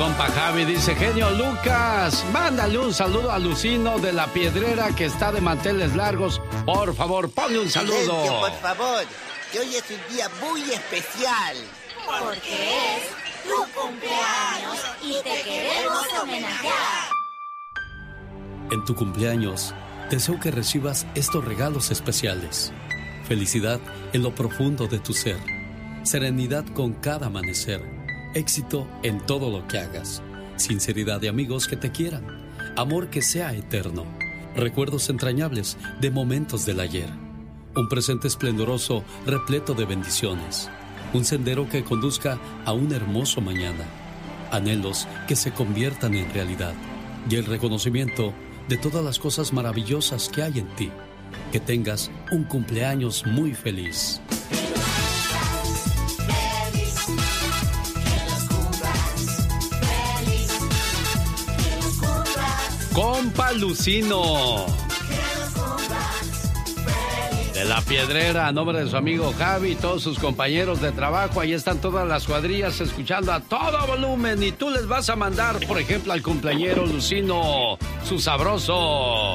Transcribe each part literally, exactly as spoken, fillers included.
compa Javi dice, genio Lucas, mándale un saludo a Lucino de La Piedrera que está de manteles largos. Por favor, ponle un saludo. Silencio, por favor, que hoy es un día muy especial. Porque es tu cumpleaños y te queremos homenajear. En tu cumpleaños, deseo que recibas estos regalos especiales. Felicidad en lo profundo de tu ser. Serenidad con cada amanecer. Éxito en todo lo que hagas. Sinceridad de amigos que te quieran. Amor que sea eterno. Recuerdos entrañables de momentos del ayer. Un presente esplendoroso repleto de bendiciones. Un sendero que conduzca a un hermoso mañana. Anhelos que se conviertan en realidad. Y el reconocimiento de todas las cosas maravillosas que hay en ti. Que tengas un cumpleaños muy feliz. Compa Lucino de La Piedrera, a nombre de su amigo Javi y todos sus compañeros de trabajo. Ahí están todas las cuadrillas escuchando a todo volumen. Y tú les vas a mandar, por ejemplo, al cumpleañero Lucino su sabroso.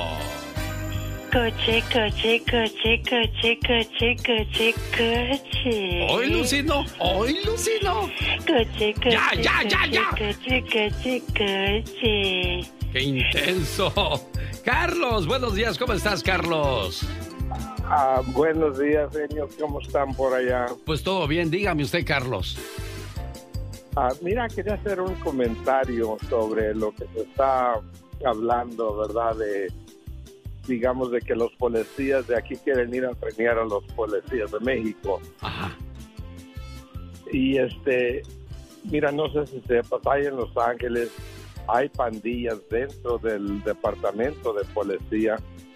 Coche, coche, coche, coche, coche, coche, coche. Hoy, Lucino, hoy, Lucino. Coche, coche, ya, ya, ya, ya. Coche, coche, coche. ¡Qué intenso! Carlos, buenos días, ¿cómo estás, Carlos? Ah, buenos días, señor, ¿cómo están por allá? Pues todo bien, dígame usted, Carlos. Ah, mira, quería hacer un comentario sobre lo que se está hablando, ¿verdad? De, digamos, de que los policías de aquí quieren ir a premiar a los policías de México. Ajá. Y este, mira, no sé si sepas, hay en Los Ángeles, hay pandillas dentro del departamento de policía.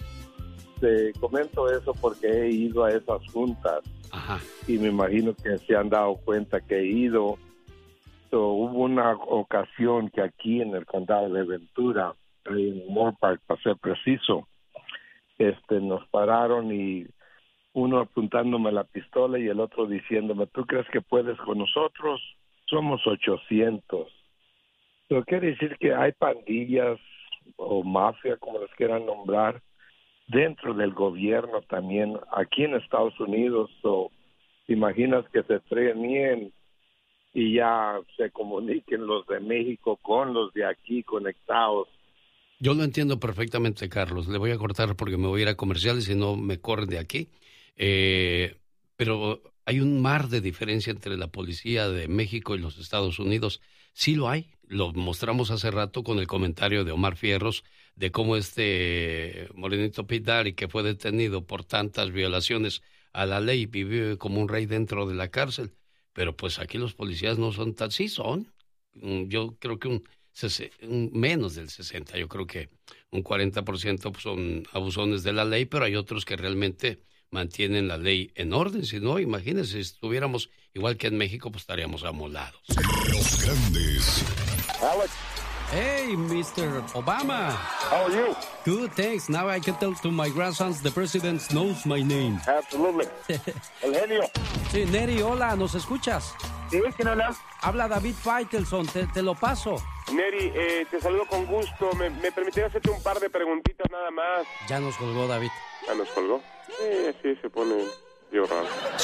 Te comento eso porque he ido a esas juntas. Ajá. Y me imagino que se han dado cuenta que he ido. So, hubo una ocasión que aquí en el condado de Ventura, en Moorpark, para ser preciso, este, nos pararon y uno apuntándome la pistola y el otro diciéndome, ¿tú crees que puedes con nosotros? Somos ochocientos. Eso quiere decir que hay pandillas o mafia, como les quieran nombrar, dentro del gobierno también, aquí en Estados Unidos. So, imaginas que se trenen y ya se comuniquen los de México con los de aquí conectados. Yo lo entiendo perfectamente, Carlos. Le voy a cortar porque me voy a ir a comerciales y no me corren de aquí. Eh, pero hay un mar de diferencia entre la policía de México y los Estados Unidos. Sí lo hay. Lo mostramos hace rato con el comentario de Omar Fierros de cómo este morenito Pete Daddy, que fue detenido por tantas violaciones a la ley, vive como un rey dentro de la cárcel. Pero pues aquí los policías no son tan... Sí son. Yo creo que un, un menos del sesenta, yo creo que un cuarenta por ciento son abusones de la ley, pero hay otros que realmente mantienen la ley en orden. Si no, imagínense, si estuviéramos igual que en México, pues estaríamos amolados. Los grandes. Alex. Hey, mister Obama. How are you? Good, thanks. Now I can tell to my grandsons the president knows my name. Absolutely. El genio. Sí, Neri, hola, ¿nos escuchas? Sí, ¿quién habla? Habla David Faitelson, te, te lo paso. Neri, eh, te saludo con gusto. ¿Me, me permitiría hacerte un par de preguntitas nada más? Ya nos colgó, David. ¿Ya nos colgó? Sí, así se pone yo raro.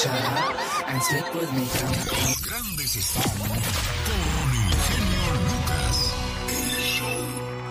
Los grandes están con el genio Lucas. El show.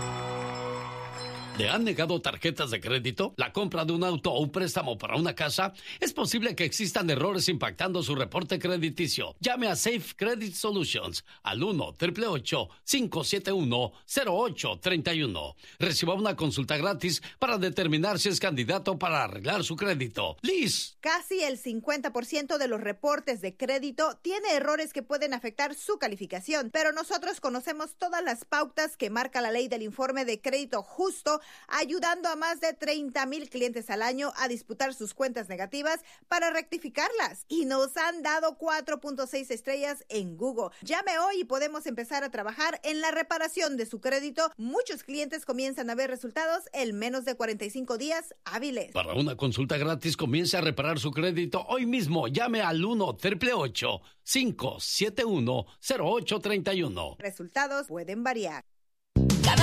¿Le han negado tarjetas de crédito? ¿La compra de un auto o un préstamo para una casa? Es posible que existan errores impactando su reporte crediticio. Llame a Safe Credit Solutions al uno, ocho ocho ocho, cinco siete uno, cero ocho tres uno. Reciba una consulta gratis para determinar si es candidato para arreglar su crédito. Liz. Casi el cincuenta por ciento de los reportes de crédito tiene errores que pueden afectar su calificación, pero nosotros conocemos todas las pautas que marca la ley del informe de crédito justo ayudando a más de treinta mil clientes al año a disputar sus cuentas negativas para rectificarlas. Y nos han dado cuatro punto seis estrellas en Google. Llame hoy y podemos empezar a trabajar en la reparación de su crédito. Muchos clientes comienzan a ver resultados en menos de cuarenta y cinco días hábiles. Para una consulta gratis, comience a reparar su crédito hoy mismo. Llame al uno, ocho ocho ocho, cinco siete uno, cero ocho tres uno. Resultados pueden variar.